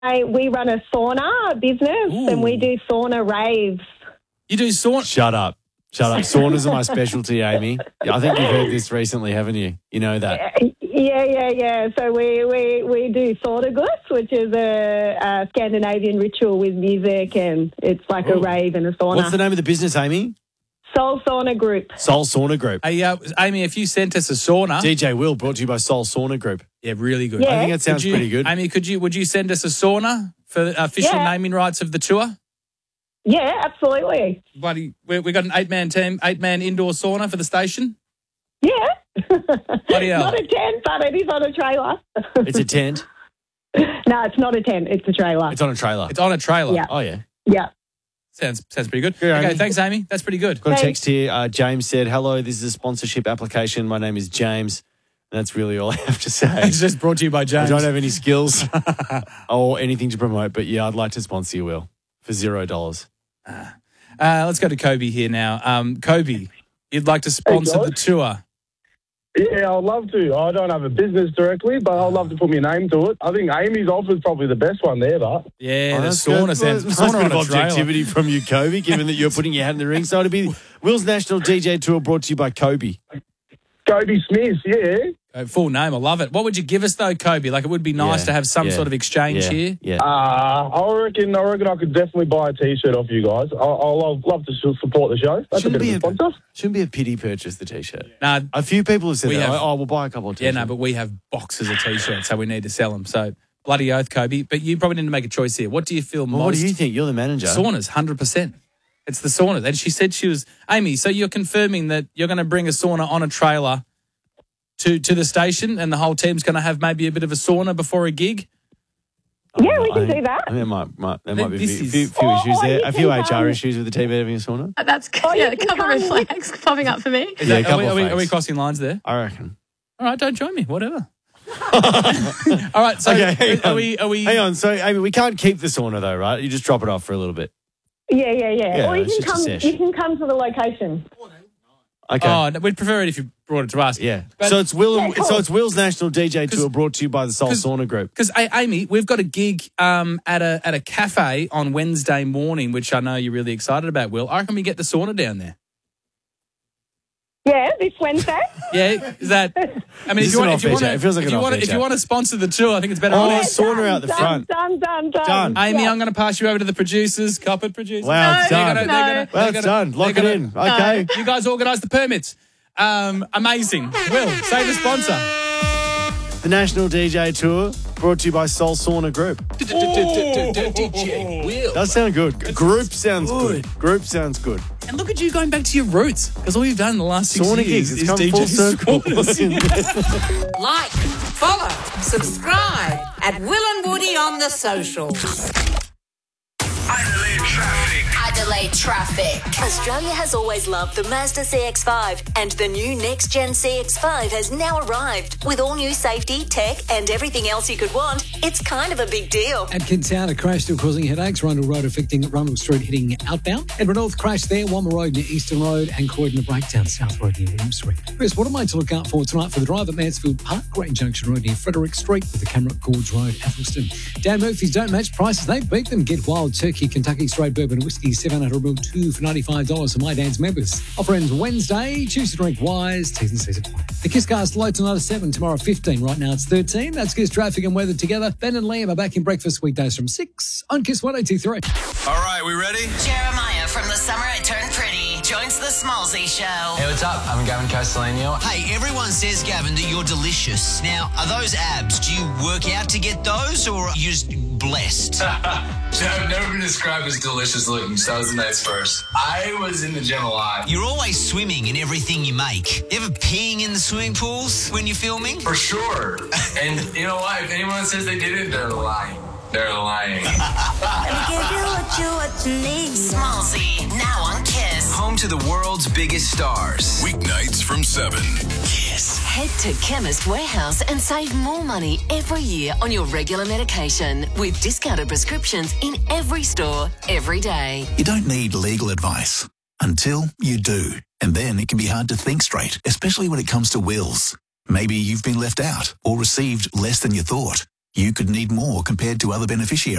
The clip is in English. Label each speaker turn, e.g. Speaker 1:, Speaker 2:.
Speaker 1: We run a sauna business and we do sauna raves.
Speaker 2: You do sauna?
Speaker 3: Shut up. Saunas are my specialty, Amy. I think you've heard this recently, haven't you? You know that.
Speaker 1: Yeah. So we do Sortagus, which is a Scandinavian ritual with music, and it's like a rave and a sauna.
Speaker 3: What's the name of the business, Amy?
Speaker 1: Soul Sauna Group.
Speaker 3: Soul Sauna Group.
Speaker 2: Hey, Amy, if you sent us a sauna.
Speaker 3: DJ Will, brought to you by Soul Sauna Group.
Speaker 2: Yeah, really good.
Speaker 1: Yeah.
Speaker 3: I think that sounds pretty good.
Speaker 2: Amy, would you send us a sauna for official naming rights of the tour?
Speaker 1: Yeah, absolutely.
Speaker 2: Buddy, we got an 8-man team, 8-man indoor sauna for the station.
Speaker 1: Yeah.
Speaker 2: Bloody hell.
Speaker 1: Not a tent, but it is on a trailer.
Speaker 3: It's a tent?
Speaker 1: No, it's not a tent. It's a trailer.
Speaker 3: It's on a trailer.
Speaker 2: It's on a trailer.
Speaker 1: Yeah.
Speaker 3: Oh, yeah.
Speaker 1: Yeah.
Speaker 2: Sounds pretty good.
Speaker 3: Good,
Speaker 2: okay,
Speaker 3: Amy.
Speaker 2: thanks, Amy. That's pretty good.
Speaker 3: Got a text here. James said, hello, this is a sponsorship application. My name is James. And that's really all I have to say.
Speaker 2: It's just brought to you by
Speaker 3: I
Speaker 2: James.
Speaker 3: don't have any skills or anything to promote, but yeah, I'd like to sponsor you, Will, for $0.
Speaker 2: Let's go to Kobe here now. Kobe, you'd like to sponsor the tour?
Speaker 4: Yeah, I'd love to. I don't have a business directly, but I'd love to put my name to it. I think Amy's offer is probably the best one there, but
Speaker 2: Yeah, the
Speaker 3: that's
Speaker 2: sauna
Speaker 3: good.
Speaker 2: sounds
Speaker 3: Nice
Speaker 2: sauna
Speaker 3: bit
Speaker 2: on
Speaker 3: of
Speaker 2: a trailer.
Speaker 3: objectivity from you, Kobe, given that you're putting your hat in the ring. So it'll be Will's National DJ Tour brought to you by Kobe.
Speaker 4: Kobe Smith, yeah.
Speaker 2: Full name, I love it. What would you give us though, Kobe? Like, it would be nice to have some sort of exchange here.
Speaker 3: Yeah.
Speaker 4: I reckon I could definitely buy a T-shirt off you guys. I'll love to support the show. That's
Speaker 3: Shouldn't
Speaker 4: a bit
Speaker 3: be
Speaker 4: of a sponsor.
Speaker 3: Shouldn't be a pity purchase, the T-shirt.
Speaker 2: Nah,
Speaker 3: A few people have said
Speaker 2: We
Speaker 3: that.
Speaker 2: have-
Speaker 3: We'll buy a couple of
Speaker 2: yeah,
Speaker 3: T-shirts.
Speaker 2: no, but we have boxes of T-shirts, so we need to sell them. So, bloody oath, Kobe. But you probably need to make a choice here. What do you feel
Speaker 3: Well,
Speaker 2: most?
Speaker 3: what do you think? You're the manager.
Speaker 2: Saunas, 100%. It's the sauna. And she said she was... Amy, so you're confirming that you're going to bring a sauna on a trailer to the station and the whole team's going to have maybe a bit of a sauna before a gig?
Speaker 1: Yeah, we can do that.
Speaker 3: I think there might be a
Speaker 2: This
Speaker 3: few
Speaker 2: is-
Speaker 3: issues there.
Speaker 1: you
Speaker 3: A few
Speaker 1: can,
Speaker 3: HR issues with the team having a sauna.
Speaker 5: That's
Speaker 1: you
Speaker 5: a
Speaker 1: can
Speaker 5: couple of red
Speaker 1: come.
Speaker 5: flags popping up for me.
Speaker 2: Is
Speaker 3: Yeah,
Speaker 2: that-
Speaker 3: a couple of
Speaker 2: are we
Speaker 3: fakes.
Speaker 2: crossing lines there?
Speaker 3: I reckon.
Speaker 2: All right, don't join me. Whatever. All right, so
Speaker 3: Okay, hang
Speaker 2: are
Speaker 3: on.
Speaker 2: we...
Speaker 3: Hang on. So, Amy, we can't keep the sauna though, right? You just drop it off for a little bit.
Speaker 1: Yeah.
Speaker 3: Yeah,
Speaker 1: Or you
Speaker 3: it's
Speaker 1: can
Speaker 3: just a
Speaker 1: come.
Speaker 3: sesh.
Speaker 1: You can come to the location.
Speaker 3: Okay.
Speaker 2: Oh, no, we'd prefer it if you brought it to us.
Speaker 3: Yeah.
Speaker 2: But-
Speaker 3: So it's Will.
Speaker 1: Yeah, cool.
Speaker 3: So it's Will's National DJ Tour brought to you by the Soul
Speaker 2: 'cause-
Speaker 3: Sauna Group.
Speaker 2: Because, Amy, we've got a gig at a cafe on Wednesday morning, which I know you're really excited about, Will. I reckon we get the sauna down there.
Speaker 1: Yeah, this Wednesday.
Speaker 2: Yeah, is that... I mean,
Speaker 3: This is an off-air chat. It feels like an off-air
Speaker 2: if
Speaker 3: chat.
Speaker 2: you want to sponsor the tour, I think it's better.
Speaker 3: Oh,
Speaker 2: on
Speaker 3: sauna out the front.
Speaker 1: Done.
Speaker 2: Amy,
Speaker 1: Yeah.
Speaker 2: I'm going to pass you over to the producers, Coppet producers.
Speaker 3: Wow, it's
Speaker 2: They're
Speaker 3: done.
Speaker 2: gonna- they're gonna-
Speaker 3: Well,
Speaker 2: they're
Speaker 3: it's
Speaker 2: gonna-
Speaker 3: done. Lock
Speaker 2: they're
Speaker 3: it
Speaker 2: gonna-
Speaker 3: in. Okay.
Speaker 2: You guys organise the permits. Amazing. Will, say the sponsor.
Speaker 3: The National DJ Tour brought to you by Soul Sauna Group.
Speaker 2: DJ Will.
Speaker 3: Does sound good. Group sounds good. Group sounds good.
Speaker 2: And look at you going back to your roots, because all you've done in the last 6
Speaker 3: Sauna
Speaker 2: years
Speaker 3: gigs. It's
Speaker 2: is
Speaker 3: come
Speaker 2: DJ
Speaker 3: full circle.
Speaker 2: saunas.
Speaker 6: Like, follow, subscribe at Will and Woody on the socials.
Speaker 7: Adelaide Traffic. Australia has always loved the Mazda CX-5, and the new next-gen CX-5 has now arrived. With all new safety, tech, and everything else you could want, it's kind of a big deal.
Speaker 8: At Kintown, a crash still causing headaches. Rundle Road affecting Rundle Street heading outbound. Edinburgh North crash there. Wamma Road near Eastern Road and Croydon a breakdown South Road near William Street. Chris, what am I to look out for tonight for the drive at Mansfield Park, Great Junction Road near Frederick Street with the Camera Gorge Road, Athelston. Dan Murphy's don't match prices. They beat them. Get Wild Turkey, Kentucky Straight Bourbon Whiskey, 700ml 2 for $95 for My Dan's members. Offer ends Wednesday. Choose to drink wise. T's and C's apply. The Kisscast low tonight at 7, tomorrow 15. Right now it's 13. That's Kiss Traffic and Weather together. Ben and Liam are back in breakfast weekdays from 6 on Kiss 183.
Speaker 9: All right, we ready?
Speaker 7: Jeremiah from The Summer I Turned Pretty joins the Smallsy Show.
Speaker 10: Hey, what's up? I'm Gavin Castellano.
Speaker 11: Hey, everyone says, Gavin, that you're delicious. Now, are those abs? Do you work out to get those, or are you just blessed?
Speaker 10: I've never been described as delicious looking, so that was a nice first. I was in the gym a lot.
Speaker 11: You're always swimming in everything you make. You ever peeing in the swimming pools when you're filming?
Speaker 10: For sure. And you know what? If anyone says they didn't, they're lying. They're lying.
Speaker 7: Smallsy, now on Kiss.
Speaker 9: Home to the world's biggest stars. Weeknights from 7.
Speaker 11: Yes.
Speaker 7: Head to Chemist Warehouse and save more money every year on your regular medication with discounted prescriptions in every store, every day.
Speaker 12: You don't need legal advice until you do. And then it can be hard to think straight, especially when it comes to wills. Maybe you've been left out or received less than you thought. You could need more compared to other beneficiaries.